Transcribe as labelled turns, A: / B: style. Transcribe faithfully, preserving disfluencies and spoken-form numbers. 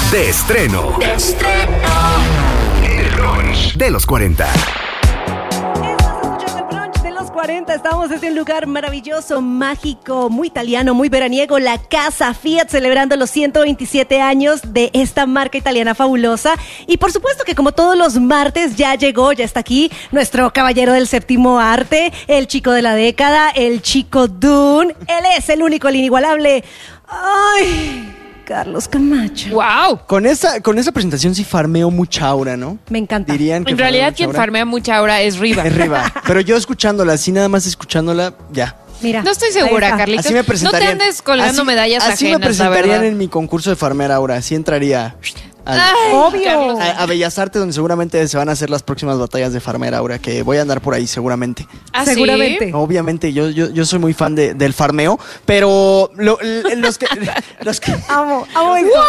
A: De estreno. De estreno. El brunch de los cuarenta.
B: cuarenta, estamos desde un lugar maravilloso, mágico, muy italiano, muy veraniego, la Casa Fiat, celebrando los ciento veintisiete años de esta marca italiana fabulosa. Y por supuesto que como todos los martes ya llegó, ya está aquí nuestro caballero del séptimo arte, el chico de la década, el chico Dune. Él es el único, el inigualable. ¡Ay! Carlos Camacho.
C: ¡Wow!
D: Con esa, con esa presentación sí farmeo mucha aura, ¿no?
B: Me encanta.
D: Dirían que
C: En realidad
D: mucha
C: quien
D: aura.
C: farmea mucha aura es Riva.
D: Es Riva. Pero yo escuchándola, así nada más escuchándola, ya.
B: Mira,
C: No estoy
B: ahí
C: segura,
B: está.
C: Carlitos.
D: Así me
C: No te
D: presentarían.
C: andes colgando
D: Así-
C: medallas
D: Así
C: ajenas,
D: me presentarían
C: la verdad.
D: en mi concurso de farmer aura. Así entraría al-
C: Ay,
B: Obvio.
C: Carlos.
D: a, a Bellas Artes, donde seguramente se van a hacer las próximas batallas de farmer aura, que voy a andar por ahí seguramente.
C: ¿Ah, sí?
B: Seguramente.
D: Obviamente, yo, yo, yo soy muy fan de, del farmeo, pero lo- l- los que... Los que
B: Amo, amo esto.